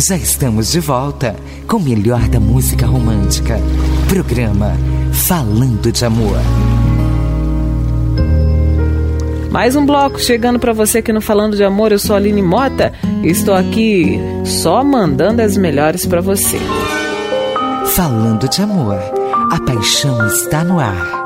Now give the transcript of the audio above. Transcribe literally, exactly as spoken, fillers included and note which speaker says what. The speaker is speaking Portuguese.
Speaker 1: Já estamos de volta com o melhor da música romântica. Programa Falando de Amor.
Speaker 2: Mais um bloco chegando para você aqui no Falando de Amor. Eu sou a Aline Mota e estou aqui só mandando as melhores para você.
Speaker 1: Falando de Amor, a paixão está no ar.